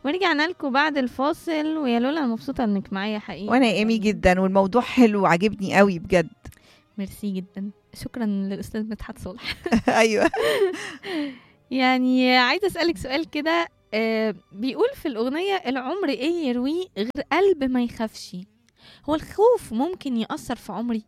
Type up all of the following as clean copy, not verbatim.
ورجعنا لكم بعد الفاصل، ويا لولا انا مبسوطه انك معايا حقيقي. وانا ايمي جدا، والموضوع حلو وعجبني قوي بجد. ميرسي جدا، شكرا للاستاذ مدحت صالح. ايوه. يعني عايزه اسالك سؤال كده. بيقول في الاغنيه: العمر ايه يرويه غير قلب ما يخافش. هو الخوف ممكن يأثر في عمري؟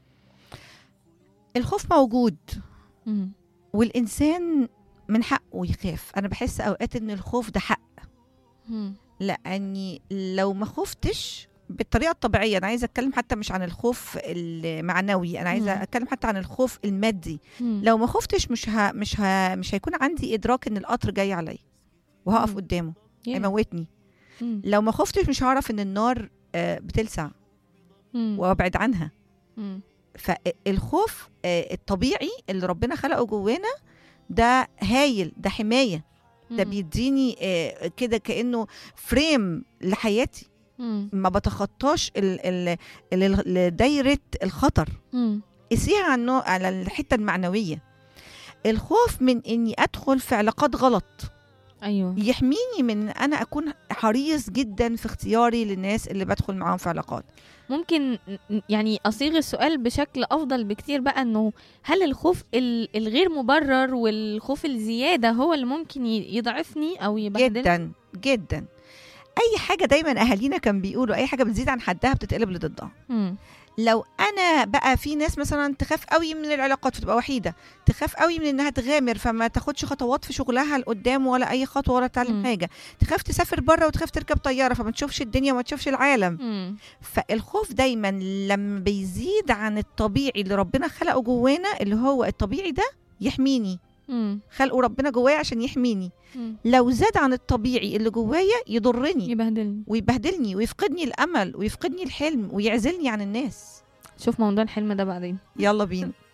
الخوف موجود، مم. والانسان من حقه يخاف. انا بحس اوقات ان الخوف ده حق، مم. لاني لو ما خفتش بالطريقه الطبيعيه، انا عايزه اتكلم حتى مش عن الخوف المعنوي، انا عايزه اتكلم حتى عن الخوف المادي. مم. لو ما خفتش مش هيكون عندي ادراك ان القطر جاي عليا وهقف مم. قدامه Yeah. هيموتني. مم. لو ما خفتش مش هعرف ان النار بتلسع مم. وابعد عنها. مم. فالخوف الطبيعي اللي ربنا خلقه جوانا ده هايل، ده حماية، ده مم. بيديني كده كأنه فريم لحياتي، مم. ما بتخطاش دايرة الخطر. مم. قسيها على الحتة المعنوية. الخوف من اني ادخل في علاقات غلط ايوه. يحميني من انا اكون حريص جدا في اختياري للناس اللي بدخل معاهم في علاقات. ممكن يعني أصيغ السؤال بشكل أفضل بكتير بقى، إنه هل الخوف الغير مبرر والخوف الزيادة هو اللي ممكن يضعفني أو يبهدلني؟ جدا جدا. اي حاجه دايما اهالينا كان بيقولوا اي حاجه بتزيد عن حدها بتتقلب لضدها. مم. لو انا بقى في ناس مثلا تخاف قوي من العلاقات فتبقى وحيده، تخاف قوي من انها تغامر فما تاخدش خطوات في شغلها لقدام ولا اي خطوه ولا تعلم حاجه، تخاف تسافر بره وتخاف تركب طياره فما تشوفش الدنيا وما تشوفش العالم. مم. فالخوف دايما لما بيزيد عن الطبيعي اللي ربنا خلقه جوانا، اللي هو الطبيعي ده يحميني، مم. خلقه ربنا جوايا عشان يحميني. مم. لو زاد عن الطبيعي اللي جوايا يضرني يبهدلني. ويبهدلني ويفقدني الامل ويفقدني الحلم ويعزلني عن الناس. شوف موضوع الحلم ده بعدين. يلا بينا.